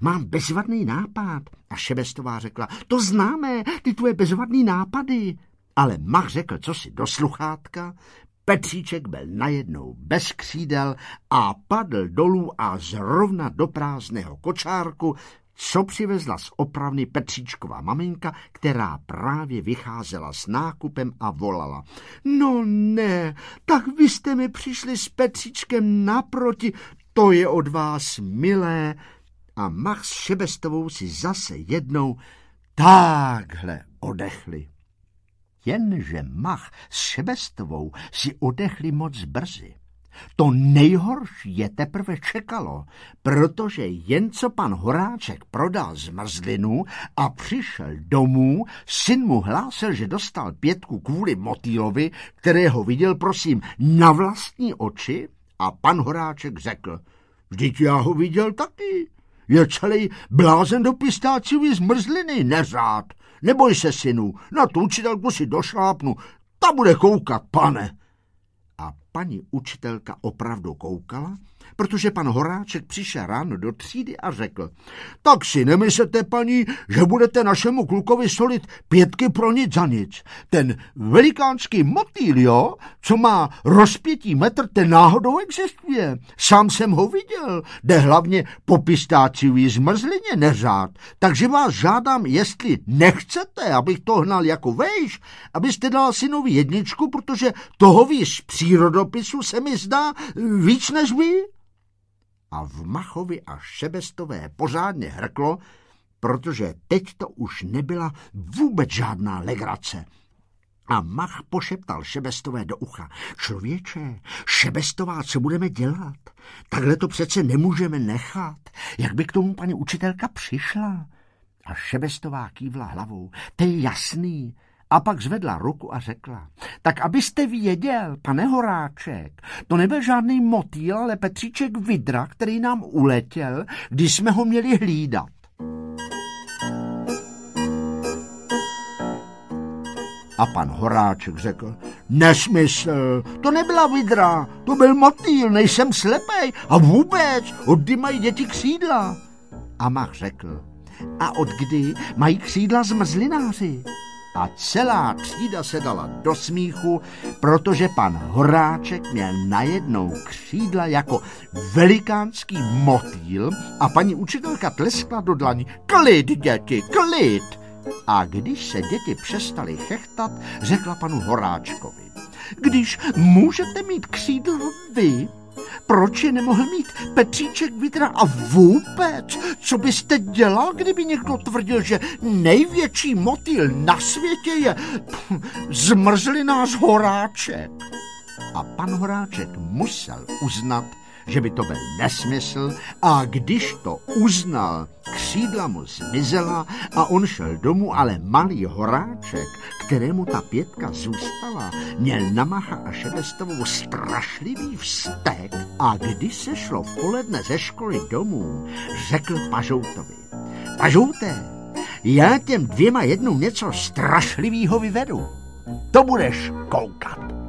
mám bezvadný nápad. A Šebestová řekla, to známe, ty tvoje bezvadný nápady. Ale Mach řekl cosi do sluchátka, Petříček byl najednou bez křídel a padl dolů a zrovna do prázdného kočárku, co přivezla z opravny Petříčkova maminka, která právě vycházela s nákupem a volala. No ne, tak vy jste mi přišli s Petříčkem naproti, to je od vás milé. A Mach s Šebestovou si zase jednou takhle odechli. Jenže Mach s Šebestovou si odechli moc brzy. To nejhorší je teprve čekalo, protože jen co pan Horáček prodal zmrzlinu a přišel domů, syn mu hlásil, že dostal 5 kvůli motýlovi, kterého viděl, prosím, na vlastní oči, a pan Horáček řekl, vždyť já ho viděl taky. Je celý blázen do pistáciový zmrzliny, neřád. Neboj se, synu, na tu učitelku si došlápnu, ta bude koukat, pane. A paní učitelka opravdu koukala, protože pan Horáček přišel ráno do třídy a řekl, tak si nemyslete, paní, že budete našemu klukovi solit 5 pro nic za nic. Ten velikánský motýl, jo, co má rozpětí metr, ten náhodou existuje. Sám jsem ho viděl, jde hlavně po pistáciový zmrzlině, neřád. Takže vás žádám, jestli nechcete, abych to hnal jako vejš, abyste dal synovi 1, protože toho víc z přírodopisu se mi zdá víc než vy. A v Machovi a Šebestové pořádně hrklo, protože teď to už nebyla vůbec žádná legrace. A Mach pošeptal Šebestové do ucha. Člověče, Šebestová, co budeme dělat? Takhle to přece nemůžeme nechat. Jak by k tomu paní učitelka přišla? A Šebestová kývla hlavou. To je jasný. A pak zvedla ruku a řekla, tak abyste věděl, pane Horáček, to nebyl žádný motýl, ale Petříček Vidra, který nám uletěl, když jsme ho měli hlídat. A pan Horáček řekl, nesmysl, to nebyla vidra, to byl motýl, nejsem slepej a vůbec, od kdy mají děti křídla. A Mach řekl, a od kdy mají křídla zmrzlináři? A celá třída se dala do smíchu, protože pan Horáček měl najednou křídla jako velikánský motýl a paní učitelka tleskla do dlaní. Klid, děti, klid! A když se děti přestaly chechtat, řekla panu Horáčkovi. Když můžete mít křídla vy, proč je nemohl mít Petříček Vidra a vůbec? Co byste dělal, kdyby někdo tvrdil, že největší motýl na světě je zmrzlinář Horáček? A pan Horáček musel uznat, že by to byl nesmysl, a když to uznal, křídla mu zmizela a on šel domů, ale malý Horáček, kterému ta 5 zůstala, měl na Macha a Šebestovou strašlivý vztek a když se šlo v poledne ze školy domů, řekl Pažoutovi. Pažouté, já těm 2 jednou něco strašlivýho vyvedu. To budeš koukat.